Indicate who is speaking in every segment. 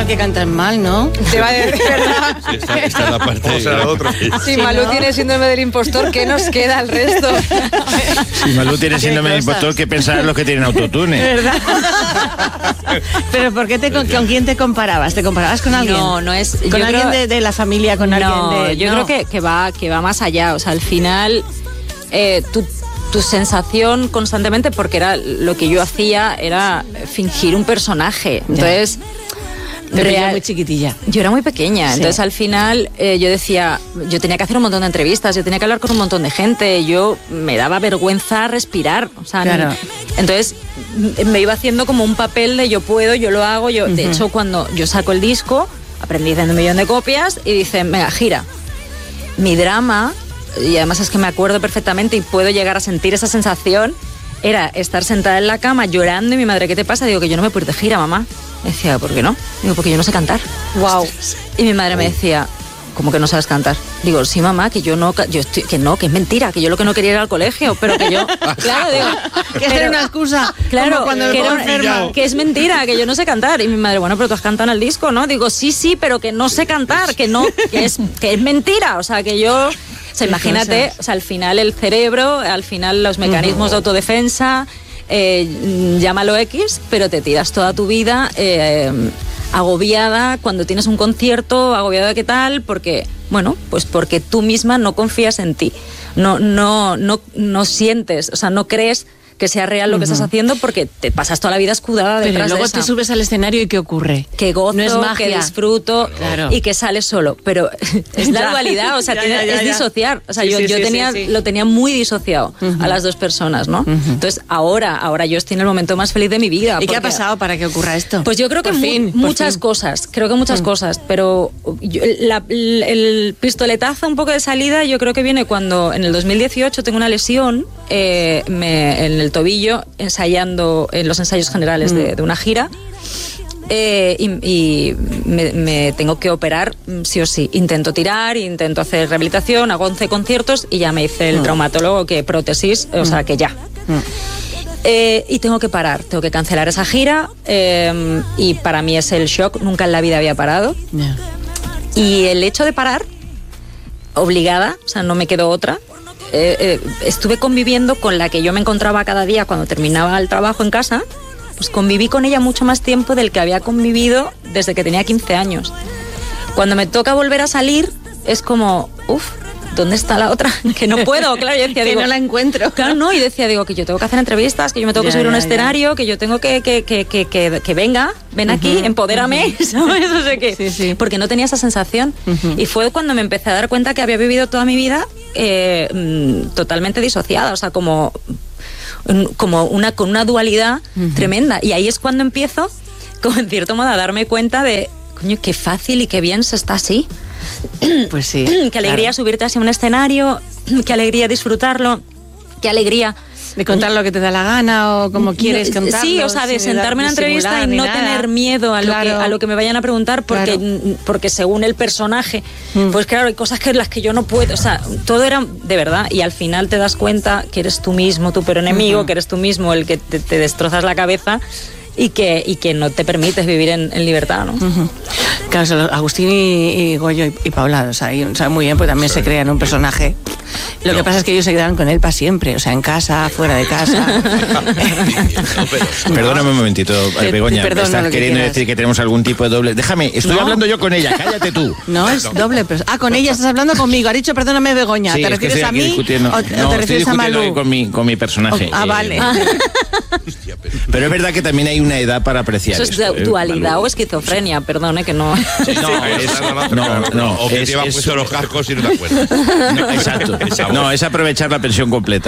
Speaker 1: mal que cantas mal, ¿no?
Speaker 2: Te va a decir, ¿verdad?
Speaker 3: Sí, esta es la parte
Speaker 4: O sea, otro.
Speaker 2: Si Malú tiene síndrome del impostor, ¿qué nos queda al resto?
Speaker 5: Si Malú tiene síndrome de impostor, ¿qué pensarán los que tienen autotune?
Speaker 1: ¿Verdad? Pero ¿por qué con quién te comparabas? ¿Te comparabas con alguien?
Speaker 2: No es...
Speaker 1: ¿Con alguien de la familia? ¿Con alguien de...?
Speaker 2: Yo creo que va más allá. O sea, al final, tu sensación constantemente, porque era lo que yo hacía, era fingir un personaje. Entonces...
Speaker 1: Pero yo era muy chiquitilla.
Speaker 2: Yo era muy pequeña, sí. Entonces al final yo decía, yo tenía que hacer un montón de entrevistas, yo tenía que hablar con un montón de gente, yo me daba vergüenza respirar, o sea,
Speaker 1: claro.
Speaker 2: Entonces me iba haciendo como un papel de yo puedo, yo lo hago, yo. De hecho, cuando yo saco el disco, aprendí haciendo 1 millón de copias y dicen, venga, gira. Mi drama, y además es que me acuerdo perfectamente y puedo llegar a sentir esa sensación, era estar sentada en la cama llorando y mi madre, ¿qué te pasa? Digo, que yo no me puedo ir de gira, mamá. Me decía, ¿por qué no? Digo, porque yo no sé cantar.
Speaker 1: Wow.
Speaker 2: Y mi madre me decía, ¿cómo que no sabes cantar? Digo, sí, mamá, que que es mentira, que yo lo que no quería era al colegio, pero que yo... Claro, digo...
Speaker 1: Que era una excusa.
Speaker 2: Claro,
Speaker 1: cuando
Speaker 2: que es mentira, que yo no sé cantar. Y mi madre, bueno, pero tú has cantado en el disco, ¿no? Digo, sí, pero que no sé cantar, que es mentira. O sea, que yo... O sea, imagínate, o sea, al final el cerebro, al final los mecanismos de autodefensa... llámalo X, pero te tiras toda tu vida agobiada cuando tienes un concierto, agobiada de qué tal, porque, bueno, pues porque tú misma no confías en ti, no sientes, o sea, no crees que sea real lo que estás haciendo porque te pasas toda la vida escudada detrás de eso.
Speaker 1: Pero luego te subes al escenario y ¿qué ocurre?
Speaker 2: Que gozo,
Speaker 1: no es magia.
Speaker 2: que disfruto,
Speaker 1: claro.
Speaker 2: Y que sales solo. Pero es la dualidad, o sea, es disociar. O sea, yo lo tenía muy disociado a las dos personas, ¿no? Entonces, ahora yo estoy en el momento más feliz de mi vida.
Speaker 1: ¿Y qué ha pasado para que ocurra esto?
Speaker 2: Pues yo creo que muchas cosas, pero el pistoletazo un poco de salida yo creo que viene cuando en el 2018 tengo una lesión en el tobillo, ensayando en los ensayos generales de una gira, y me tengo que operar sí o sí. Intento tirar, intento hacer rehabilitación, hago 11 conciertos y ya me dice el traumatólogo que prótesis, o sea que ya. Y tengo que parar, tengo que cancelar esa gira, y para mí es el shock, nunca en la vida había parado. Y el hecho de parar, obligada, o sea, no me quedó otra. Estuve conviviendo con la que yo me encontraba cada día cuando terminaba el trabajo en casa, pues conviví con ella mucho más tiempo del que había convivido desde que tenía 15 años. Cuando me toca volver a salir, es como, ¿dónde está la otra? Que no puedo, claro, yo decía,
Speaker 1: que no la encuentro.
Speaker 2: Claro, no, y decía, que yo tengo que hacer entrevistas, que yo me tengo que subir a un escenario, que yo tengo que ven aquí, empodérame, ¿sabes? O sea que,
Speaker 1: sí.
Speaker 2: Porque no tenía esa sensación. Y fue cuando me empecé a dar cuenta que había vivido toda mi vida totalmente disociada, o sea, con una dualidad tremenda. Y ahí es cuando empiezo, como en cierto modo, a darme cuenta de, coño, qué fácil y qué bien se está así.
Speaker 1: Pues sí.
Speaker 2: Qué alegría subirte hacia un escenario, qué alegría disfrutarlo, qué alegría
Speaker 1: de contar lo que te da la gana o como quieres contarlo.
Speaker 2: Sí, o sea, de sentarme en una entrevista y no tener miedo a lo que me vayan a preguntar, porque según el personaje, pues claro, hay cosas que las que yo no puedo, o sea, todo era de verdad, y al final te das cuenta que eres tú mismo, tu peor enemigo, que eres tú mismo el que te destrozas la cabeza. Y que no te permites vivir en libertad, ¿no?
Speaker 1: Claro, Agustín y Goyo y Paula, o sea, muy bien, pues también se crean un personaje. Lo que pasa es que ellos se quedan con él para siempre, o sea, en casa, fuera de casa.
Speaker 5: Perdóname un momentito, Begoña, ¿estás queriendo decir que tenemos algún tipo de doble? Déjame, estoy hablando yo con ella, cállate tú.
Speaker 1: No, es doble, pero... con ella estás hablando conmigo, ha dicho perdóname, Begoña,
Speaker 5: sí,
Speaker 1: ¿te refieres a mí o te refieres a Malú?
Speaker 5: Con mi personaje.
Speaker 1: Vale.
Speaker 5: Pero es verdad que también hay una edad para apreciar
Speaker 2: eso. ¿Eso es dualidad o esquizofrenia? Perdone, que no...
Speaker 5: No,
Speaker 4: o que te iban puesto los cascos y no te acuerdas.
Speaker 5: Exacto. No, es aprovechar la pensión completa.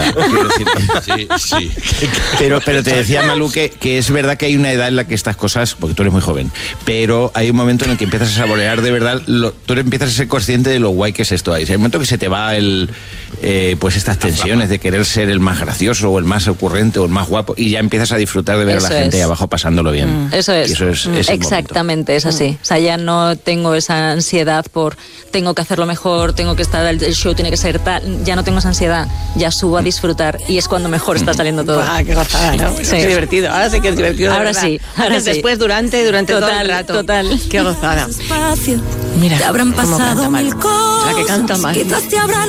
Speaker 4: Sí.
Speaker 5: Pero te decía, Malú, que es verdad que hay una edad en la que estas cosas, porque tú eres muy joven, pero hay un momento en el que empiezas a saborear de verdad, tú empiezas a ser consciente de lo guay que es esto. Hay un momento que se te va el pues estas tensiones de querer ser el más gracioso o el más ocurrente o el más guapo, y ya empiezas a disfrutar de ver
Speaker 2: Eso
Speaker 5: a la gente
Speaker 2: es.
Speaker 5: ahí abajo pasándolo bien.
Speaker 2: Eso es.
Speaker 5: Y eso es el
Speaker 2: exactamente, es así. O sea, ya no tengo esa ansiedad por tengo que hacerlo mejor, tengo que estar, el show tiene que ser tal. Ya no tengo esa ansiedad, ya subo a disfrutar y es cuando mejor está saliendo todo.
Speaker 1: Ah, qué gozada, ¿no?
Speaker 2: Sí.
Speaker 1: Qué divertido. Ahora sí que es divertido. de
Speaker 2: Ahora
Speaker 1: verdad.
Speaker 2: sí, ahora
Speaker 1: Antes,
Speaker 2: sí.
Speaker 1: después, durante todo el
Speaker 2: Total,
Speaker 1: rato.
Speaker 2: total.
Speaker 1: Qué gozada.
Speaker 3: Espacio,
Speaker 1: Mira,
Speaker 3: te habrán
Speaker 1: cómo
Speaker 3: pasado
Speaker 1: canta mal.
Speaker 3: mil cosas.
Speaker 1: La que canta mal.
Speaker 3: Quizás te habrán